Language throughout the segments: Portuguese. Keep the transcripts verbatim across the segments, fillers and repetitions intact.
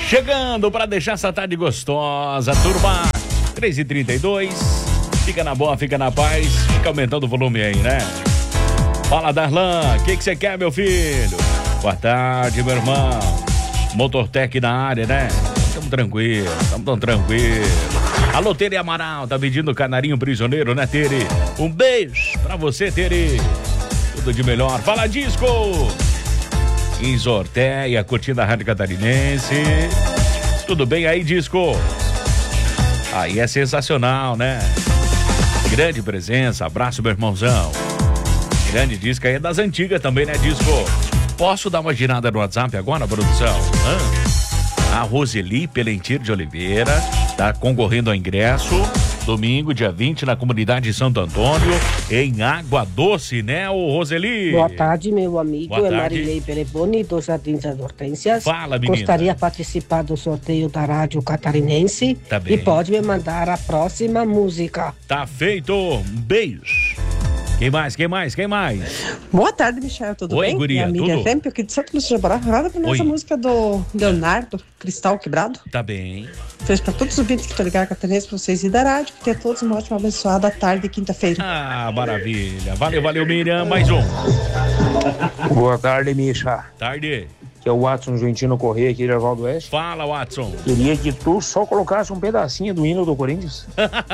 Chegando para deixar essa tarde gostosa, turma. três e trinta e dois. Fica na boa, fica na paz. Fica aumentando o volume aí, né? Fala, Darlan. O que você quer, meu filho? Boa tarde, meu irmão. Motortec na área, né? Tamo tranquilo, tamo tão tranquilo. Alô, Tere Amaral, tá pedindo canarinho prisioneiro, né, Tere? Um beijo pra você, Tere. Tudo de melhor. Fala, Disco. Em Sorteia, curtindo a Rádio Catarinense. Tudo bem aí, Disco? Aí é sensacional, né? Grande presença, abraço, meu irmãozão. Grande Disco aí é das antigas também, né, Disco? Posso dar uma girada no WhatsApp agora, produção? Hã? A Roseli Pelentir de Oliveira tá concorrendo ao ingresso. Domingo, dia vinte, na comunidade de Santo Antônio, em Água Doce, né, ô Roseli? Boa tarde, meu amigo. Boa é tarde. Marilei Pereboni, dos Jardins das Hortênsias. Fala, menina. Gostaria de participar do sorteio da Rádio Catarinense. Tá bem. E pode me mandar a próxima música. Tá feito. Um beijo. Quem mais? Quem mais? Quem mais? Boa tarde, Michel. Tudo Oi, bem? guria, Minha amiga tudo? sempre aqui de Santo Lúcio de Abará. Roda pra nossa Oi. música do Leonardo, Cristal Quebrado. Tá bem. Fez pra todos os ouvintes que estão ligados Catarinense, pra vocês e da rádio. Que tenham todos uma ótima, abençoada tarde de quinta-feira. Ah, maravilha. Valeu, valeu, Miriam. Mais um. Boa tarde, Misha. Tarde. Que é o Watson Gentino Correia aqui de Arvaldo Oeste. Fala, Watson. Queria que tu só colocasse um pedacinho do hino do Corinthians.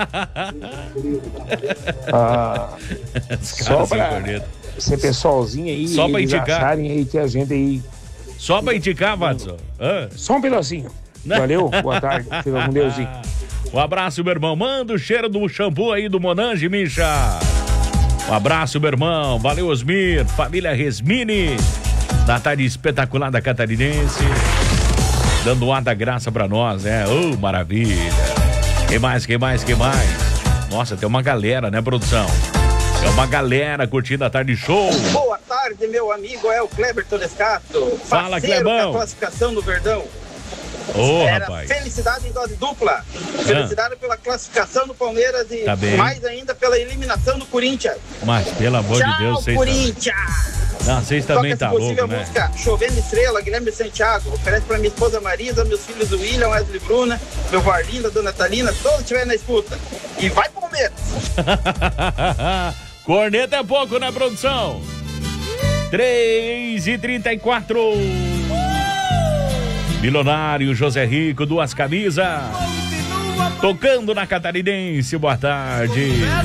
ah, só pra ser pessoalzinho aí, Só pra eles indicar. acharem aí que a gente aí... Só pra indicar, Watson. Hã? Só um pedacinho. Valeu, boa tarde. Fica com Deus. Hein? Um abraço, meu irmão. Manda o cheiro do shampoo aí do Monange, Misha. Um abraço, meu irmão. Valeu, Osmir. Família Resmini. Da tarde espetacular da Catarinense. Dando o ar da graça pra nós, né? Oh, maravilha. Quem mais, quem mais, quem mais? Nossa, tem uma galera, né, produção? Tem uma galera curtindo a tarde show. Boa tarde, meu amigo. É o Kleber Tonescato. Fala, Parceiro Clebão. da classificação do Verdão. Ô, Era rapaz. felicidade em dose dupla. Felicidade pela classificação do Palmeiras e Tá bem. mais ainda pela eliminação do Corinthians. Mas, pelo amor Tchau, de Deus, vocês... Corinthians! Não, vocês também Toca, tá se possível, louco, a né? música Chovendo Estrela, Guilherme Santiago. Oferece pra minha esposa Marisa, meus filhos William, Wesley Bruna, meu Varlinda, Dona Talina, todos estiverem na escuta. E vai, Palmeiras! Corneta é pouco, né, produção? três e trinta e quatro. Milionário José Rico, duas camisas. Tocando na Catarinense, boa tarde.